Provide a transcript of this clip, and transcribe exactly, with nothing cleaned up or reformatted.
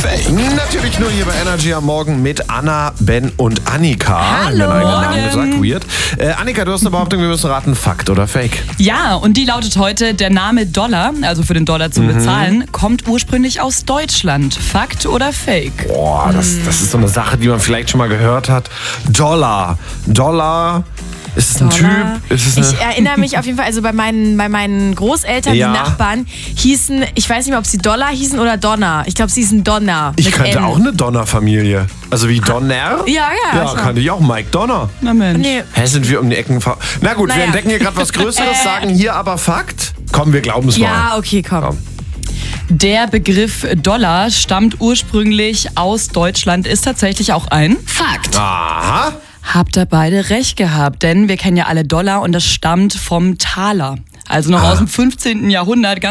Fake? Natürlich nur hier bei Energy am Morgen mit Anna, Ben und Annika. Hallo. Mein eigener Name Morgen. gesagt, weird. Äh, Annika, du hast eine Behauptung, wir müssen raten, Fakt oder Fake? Ja, und die lautet heute, der Name Dollar, also für den Dollar zu bezahlen, kommt ursprünglich aus Deutschland. Fakt oder Fake? Boah, das, das ist so eine Sache, die man vielleicht schon mal gehört hat. Dollar. Dollar. Ist es ein Dollar. Typ? Ist es eine Ich erinnere mich auf jeden Fall, also bei meinen, bei meinen Großeltern, Ja. die Nachbarn, hießen, ich weiß nicht mehr, ob sie Dollar hießen oder Donner. Ich glaube, sie hießen Donner. ich mit kannte N. auch eine Donner-Familie. Also wie Donner? Ja, ja. Ja, so. kannte ich auch. Mike Donner. Na Mensch. Nee. Hä, sind wir um die Ecken... ver- Na gut, wir Naja. entdecken hier gerade was Größeres, Äh. sagen hier aber Fakt. Komm, wir glauben es mal. Ja, okay, komm. Komm. Der Begriff Dollar stammt ursprünglich aus Deutschland, ist tatsächlich auch ein Fakt. Aha. Habt ihr beide recht gehabt, denn wir kennen ja alle Dollar und das stammt vom Taler. Also noch Ah. aus dem fünfzehnten Jahrhundert.